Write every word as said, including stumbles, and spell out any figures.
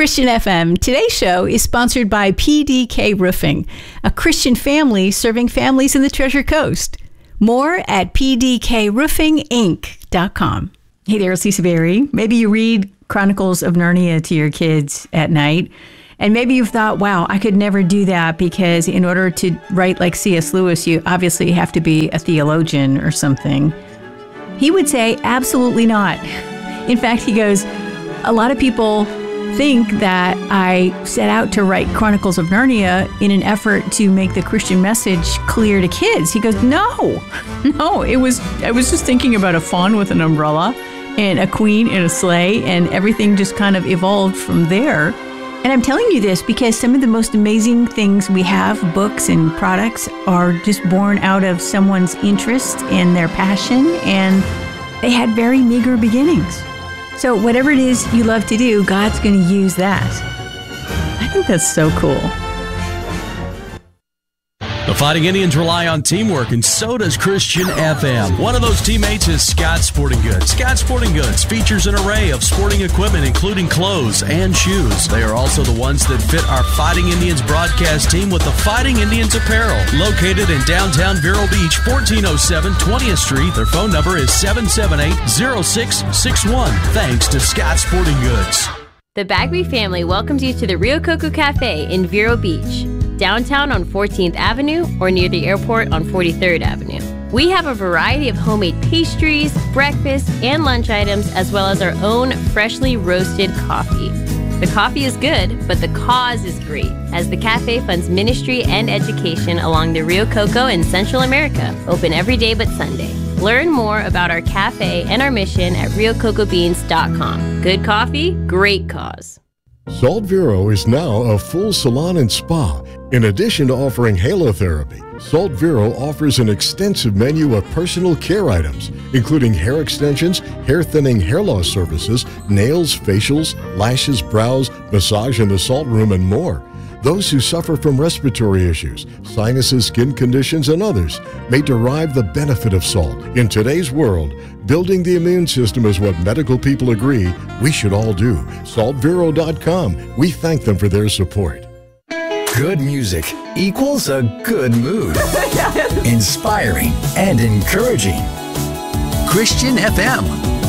Christian F M. Today's show is sponsored by P D K Roofing, a Christian family serving families in the Treasure Coast. More at p d k roofing inc dot com. Hey there, it's Lisa Berry. Maybe you read Chronicles of Narnia to your kids at night, and maybe you've thought, wow, I could never do that because in order to write like C S Lewis, you obviously have to be a theologian or something. He would say, absolutely not. In fact, he goes, a lot of people think that I set out to write Chronicles of Narnia in an effort to make the Christian message clear to kids. He goes, no, no, it was, I was just thinking about a fawn with an umbrella and a queen in a sleigh, and everything just kind of evolved from there. And I'm telling you this because some of the most amazing things we have, books and products, are just born out of someone's interest and their passion, and they had very meager beginnings. So whatever it is you love to do, God's going to use that. I think that's so cool. The Fighting Indians rely on teamwork, and so does Christian F M. One of those teammates is Scott Sporting Goods. Scott Sporting Goods features an array of sporting equipment, including clothes and shoes. They are also the ones that fit our Fighting Indians broadcast team with the Fighting Indians apparel. Located in downtown Vero Beach, fourteen oh seven twentieth Street. Their phone number is seven seven eight, zero six six one. Thanks to Scott Sporting Goods. The Bagby family welcomes you to the Rio Coco Cafe in Vero Beach, downtown on fourteenth Avenue or near the airport on forty-third Avenue. We have a variety of homemade pastries, breakfast, and lunch items, as well as our own freshly roasted coffee. The coffee is good, but the cause is great, as the cafe funds ministry and education along the Rio Coco in Central America, open every day but Sunday. Learn more about our cafe and our mission at rio coco beans dot com. Good coffee, great cause. Salt Vero is now a full salon and spa. In addition to offering halotherapy, Salt Vero offers an extensive menu of personal care items, including hair extensions, hair thinning, hair loss services, nails, facials, lashes, brows, massage in the salt room, and more. Those who suffer from respiratory issues, sinuses, skin conditions, and others may derive the benefit of salt. In today's world, building the immune system is what medical people agree we should all do. salt vero dot com. We thank them for their support. Good music equals a good mood. Inspiring and encouraging. Christian F M.